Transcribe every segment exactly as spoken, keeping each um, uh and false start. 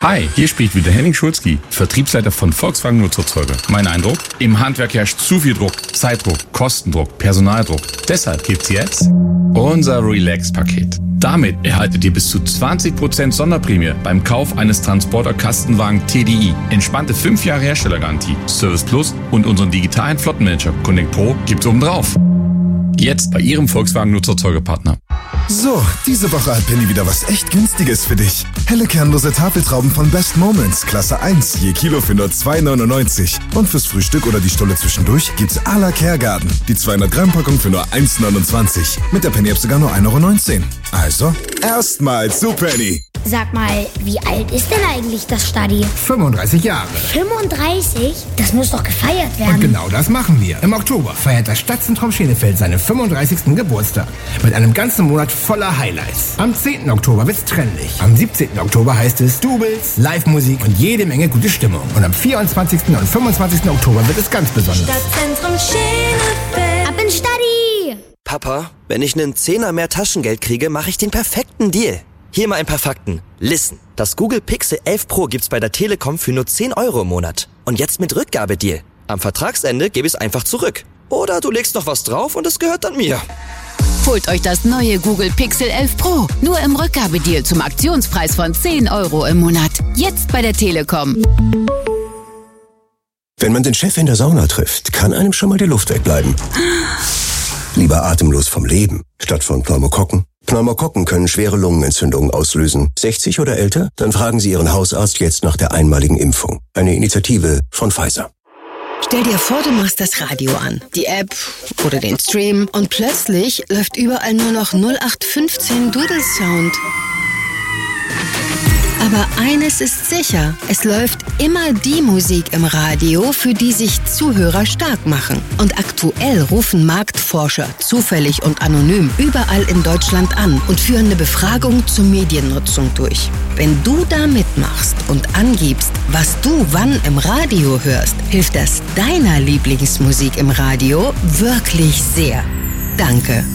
Hi, hier spricht wieder Henning Schulzki, Vertriebsleiter von Volkswagen Nutzfahrzeuge. Mein Eindruck? Im Handwerk herrscht zu viel Druck, Zeitdruck, Kostendruck, Personaldruck. Deshalb gibt's jetzt unser Relax-Paket. Damit erhaltet ihr bis zu zwanzig Prozent Sonderprämie beim Kauf eines Transporter-Kastenwagen T D I. Entspannte fünf Jahre Herstellergarantie, Service Plus und unseren digitalen Flottenmanager Connect Pro gibt's obendrauf. Jetzt bei Ihrem Volkswagen Nutzfahrzeugepartner. So, diese Woche hat Penny wieder was echt Günstiges für dich. Helle kernlose Tafeltrauben von Best Moments, Klasse eins, je Kilo für nur zwei neunundneunzig. Und fürs Frühstück oder die Stulle zwischendurch gibt's à la Kergarten. Die zweihundert Gramm Packung für nur eins neunundzwanzig. Mit der Penny-App sogar nur ein Euro neunzehn. Also, erstmal zu Penny. Sag mal, wie alt ist denn eigentlich das Stadi? fünfunddreißig Jahre. fünfunddreißig? Das muss doch gefeiert werden. Und genau das machen wir. Im Oktober feiert das Stadtzentrum Schenefeld seinen fünfunddreißigsten Geburtstag. Mit einem ganzen Monat voller Highlights. Am zehnten Oktober wird's trendig. Am siebzehnten Oktober heißt es Doubles, Live-Musik und jede Menge gute Stimmung. Und am vierundzwanzigsten und fünfundzwanzigsten Oktober wird es ganz besonders. Stadtzentrum Schenefeld. Ab ins Stadi! Papa, wenn ich einen Zehner mehr Taschengeld kriege, mache ich den perfekten Deal. Hier mal ein paar Fakten. Listen, das Google Pixel elf Pro gibt's bei der Telekom für nur zehn Euro im Monat. Und jetzt mit Rückgabedeal. Am Vertragsende gebe ich es einfach zurück. Oder du legst noch was drauf und es gehört dann mir. Holt euch das neue Google Pixel elf Pro. Nur im Rückgabedeal zum Aktionspreis von zehn Euro im Monat. Jetzt bei der Telekom. Wenn man den Chef in der Sauna trifft, kann einem schon mal die Luft wegbleiben. Lieber atemlos vom Leben, statt von Pneumokokken. Pneumokokken können schwere Lungenentzündungen auslösen. sechzig oder älter? Dann fragen Sie Ihren Hausarzt jetzt nach der einmaligen Impfung. Eine Initiative von Pfizer. Stell dir vor, du machst das Radio an, die App oder den Stream und plötzlich läuft überall nur noch null acht fünfzehn Doodle Sound. Aber eines ist sicher, es läuft immer die Musik im Radio, für die sich Zuhörer stark machen. Und aktuell rufen Marktforscher zufällig und anonym überall in Deutschland an und führen eine Befragung zur Mediennutzung durch. Wenn du da mitmachst und angibst, was du wann im Radio hörst, hilft das deiner Lieblingsmusik im Radio wirklich sehr. Danke.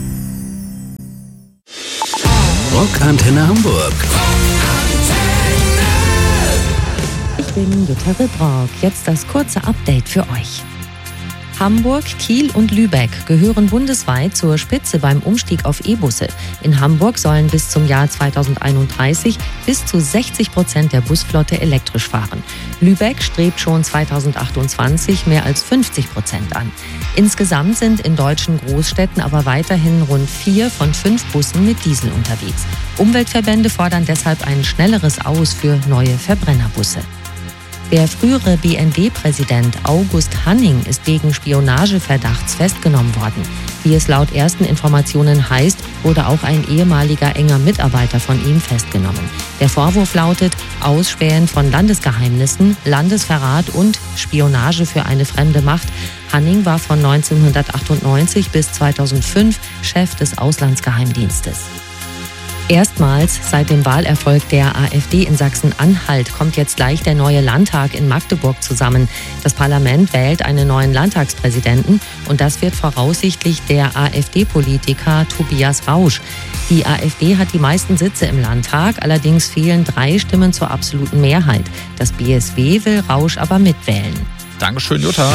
Rockantenne Hamburg. Ich bin Jutta Ribrock. Jetzt das kurze Update für euch. Hamburg, Kiel und Lübeck gehören bundesweit zur Spitze beim Umstieg auf E-Busse. In Hamburg sollen bis zum Jahr zweitausendeinunddreißig bis zu sechzig Prozent der Busflotte elektrisch fahren. Lübeck strebt schon zweitausendachtundzwanzig mehr als fünfzig Prozent an. Insgesamt sind in deutschen Großstädten aber weiterhin rund vier von fünf Bussen mit Diesel unterwegs. Umweltverbände fordern deshalb ein schnelleres Aus für neue Verbrennerbusse. Der frühere B N D-Präsident August Hanning ist wegen Spionageverdachts festgenommen worden. Wie es laut ersten Informationen heißt, wurde auch ein ehemaliger enger Mitarbeiter von ihm festgenommen. Der Vorwurf lautet Ausspähen von Landesgeheimnissen, Landesverrat und Spionage für eine fremde Macht. Hanning war von neunzehnhundertachtundneunzig bis zweitausendfünf Chef des Auslandsgeheimdienstes. Erstmals seit dem Wahlerfolg der AfD in Sachsen-Anhalt kommt jetzt gleich der neue Landtag in Magdeburg zusammen. Das Parlament wählt einen neuen Landtagspräsidenten und das wird voraussichtlich der AfD-Politiker Tobias Rausch. Die AfD hat die meisten Sitze im Landtag, allerdings fehlen drei Stimmen zur absoluten Mehrheit. Das B S W will Rausch aber mitwählen. Dankeschön, Jutta.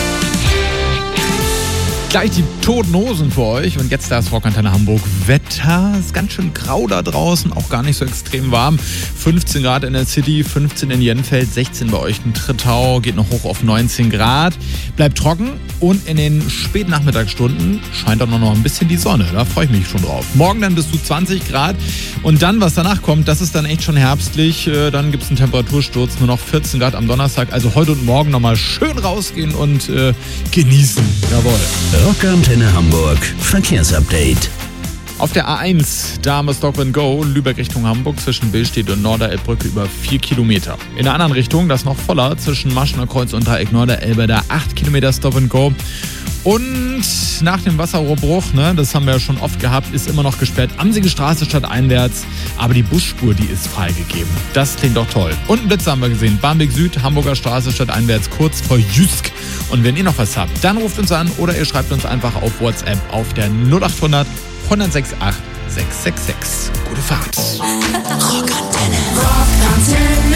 Gleich die toten Hosen für euch und jetzt das Rockantenne Hamburg Wetter. Es ist ganz schön grau da draußen, auch gar nicht so extrem warm. fünfzehn Grad in der City, fünfzehn in Jenfeld, sechzehn bei euch in Trittau, geht noch hoch auf neunzehn Grad. Bleibt trocken und in den späten Nachmittagsstunden scheint auch noch ein bisschen die Sonne. Da freue ich mich schon drauf. Morgen dann bis zu zwanzig Grad und dann, was danach kommt, das ist dann echt schon herbstlich. Dann gibt es einen Temperatursturz, nur noch vierzehn Grad am Donnerstag. Also heute und morgen nochmal schön rausgehen und äh, genießen. Jawohl. Rockantenne Hamburg Verkehrsupdate. Auf der A eins, da haben wir Stop and Go, Lübeck Richtung Hamburg, zwischen Billstedt und Norderelbbrücke über vier Kilometer. In der anderen Richtung, das noch voller, zwischen Maschener Kreuz und Dreieck Norderelbe, da acht Kilometer Stop and Go. Und nach dem Wasserrohrbruch, ne, das haben wir ja schon oft gehabt, ist immer noch gesperrt. Amsige Straße stadteinwärts, aber die Busspur, die ist freigegeben. Das klingt doch toll. Und einen Blitzer haben wir gesehen. Barmbek Süd, Hamburger Straße stadteinwärts, kurz vor Jüsk. Und wenn ihr noch was habt, dann ruft uns an oder ihr schreibt uns einfach auf WhatsApp auf der null acht hundert, hundertsechsundachtzig, sechshundertsechsundsechzig. Gute Fahrt. Rockantenne. Rockantenne.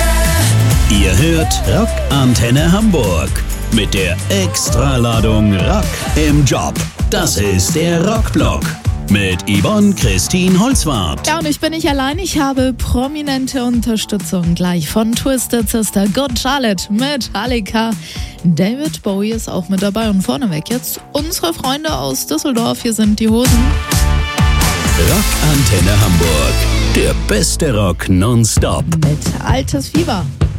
hört Rock Antenne Hamburg mit der Extraladung Rock im Job. Das ist der Rockblock mit Yvonne Christine Holzwarth. Ja, und ich bin nicht allein. Ich habe prominente Unterstützung gleich von Twisted Sister, Good Charlotte, Metallica. David Bowie ist auch mit dabei und vorneweg jetzt unsere Freunde aus Düsseldorf. Hier sind die Hosen. Rock Antenne Hamburg, der beste Rock nonstop. Mit Altes Fieber.